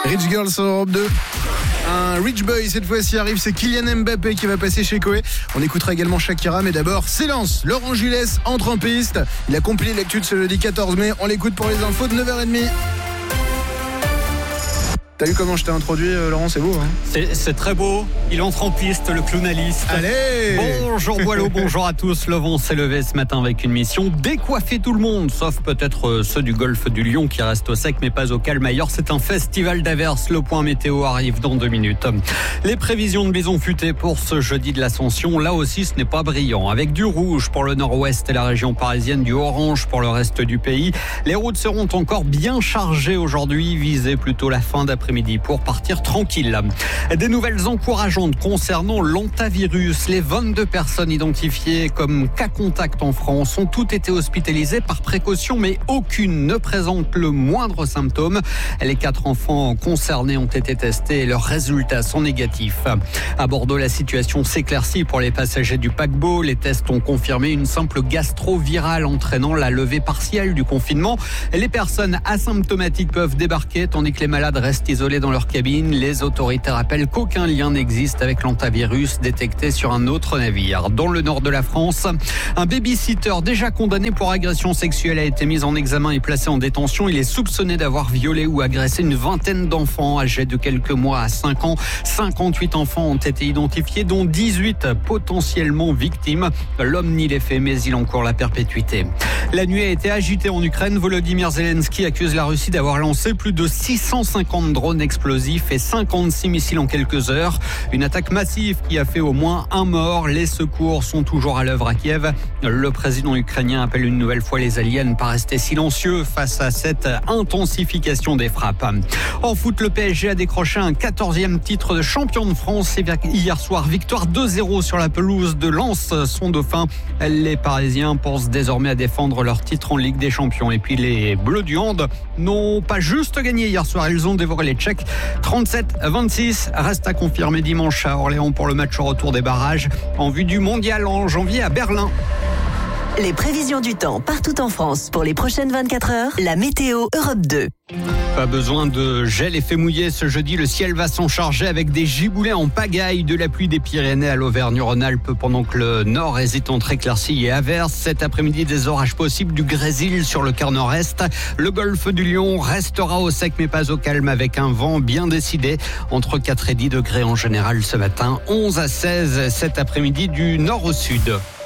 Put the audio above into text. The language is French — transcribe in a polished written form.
Rich Girls sur Europe 2. Un Rich Boy cette fois-ci arrive, c'est Kylian Mbappé qui va passer chez Koé. On écoutera également Shakira, mais d'abord Silence. Laurent Gilles entre en piste. Il a compilé l'actu de ce jeudi 14 mai. On l'écoute pour les infos de 9h30. T'as vu comment je t'ai introduit, Laurent? C'est beau, hein? C'est très beau. Il entre en piste, le clownaliste. Allez! Bonjour Boileau, bonjour à tous. Le vent s'est levé ce matin avec une mission: décoiffer tout le monde, sauf peut-être ceux du golfe du Lion qui restent au sec mais pas au calme. Ailleurs, c'est un festival d'averses. Le point météo arrive dans 2 minutes. Les prévisions de Bison Futé pour ce jeudi de l'Ascension, là aussi, ce n'est pas brillant. Avec du rouge pour le nord-ouest et la région parisienne, du orange pour le reste du pays. Les routes seront encore bien chargées aujourd'hui. Visez plutôt la fin d'après-midi pour partir tranquille. Des nouvelles encourageantes concernant l'hantavirus. Les 22 personnes identifiées comme cas contact en France ont toutes été hospitalisées par précaution, mais aucune ne présente le moindre symptôme. Les 4 enfants concernés ont été testés et leurs résultats sont négatifs. À Bordeaux, la situation s'éclaircit pour les passagers du paquebot. Les tests ont confirmé une simple gastro-virale entraînant la levée partielle du confinement. Les personnes asymptomatiques peuvent débarquer tandis que les malades restent isolés dans leur cabine. Les autorités rappellent qu'aucun lien n'existe avec l'hantavirus détecté sur un autre navire. Dans le nord de la France, un baby-sitter déjà condamné pour agression sexuelle a été mis en examen et placé en détention. Il est soupçonné d'avoir violé ou agressé une vingtaine d'enfants âgés de quelques mois à 5 ans. 58 enfants ont été identifiés, dont 18 potentiellement victimes. L'homme nie les faits, mais il encourt la perpétuité. La nuit a été agitée en Ukraine. Volodymyr Zelensky accuse la Russie d'avoir lancé plus de 650 drones explosifs et 56 missiles en quelques heures. Une attaque massive qui a fait au moins un mort. Les secours sont toujours à l'œuvre à Kiev. Le président ukrainien appelle une nouvelle fois les alliés à ne pas rester silencieux face à cette intensification des frappes. En foot, le PSG a décroché un 14e titre de champion de France hier soir. Victoire 2-0 sur la pelouse de Lens, son dauphin. Les Parisiens pensent désormais à défendre leur titre en Ligue des Champions. Et puis les Bleus du Hand n'ont pas juste gagné hier soir. Ils ont dévoré les Tchèques 37-26. Reste à confirmer dimanche à Orléans pour le match retour des barrages en vue du mondial en janvier à Berlin. Les prévisions du temps partout en France pour les prochaines 24 heures. La météo Europe 2. Pas besoin de gel et fait mouiller ce jeudi. Le ciel va s'en charger avec des giboulées en pagaille, de la pluie des Pyrénées à l'Auvergne-Rhône-Alpes pendant que le nord hésite entre éclaircies et averses. Cet après-midi, des orages possibles du Grésil sur le quart nord-est. Le golfe du Lion restera au sec mais pas au calme avec un vent bien décidé entre 4 et 10 degrés en général ce matin. 11 à 16 cet après-midi du nord au sud.